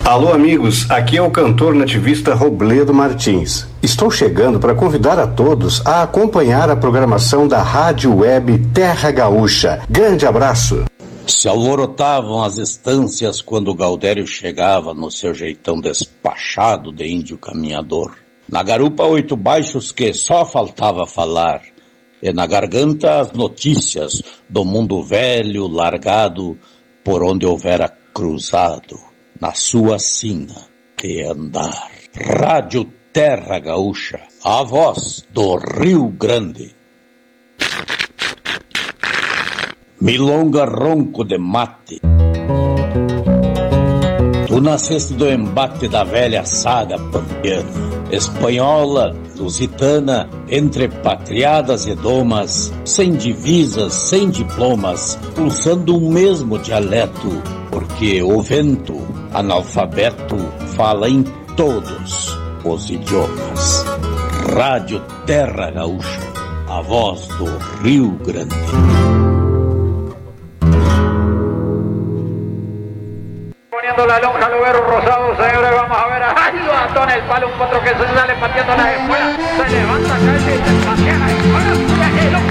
Alô, amigos, aqui é o cantor nativista Robledo Martins. Estou chegando para convidar a todos a acompanhar a programação da Rádio Web Terra Gaúcha. Grande abraço! Se alvorotavam as estâncias quando Gaudério chegava no seu jeitão despachado de índio caminhador. Na garupa 8 baixos que só faltava falar, e na garganta as notícias do mundo velho largado por onde houvera cruzado, na sua sina de andar. Rádio Terra Gaúcha, a voz do Rio Grande. Milonga ronco de mate. Tu nasceste do embate da velha saga pampiana, espanhola, lusitana, entre patriadas e domas, sem divisas, sem diplomas, pulsando um mesmo dialeto, porque o vento, analfabeto, fala em todos os idiomas. Rádio Terra Gaúcha, a voz do Rio Grande. Poniendo la lonja, lo veo rosado, señores, vamos a ver, ¡ay! Lo atona el palo, un potro que se sale pateando las espuelas, se levanta, cae y se patea las espuelas,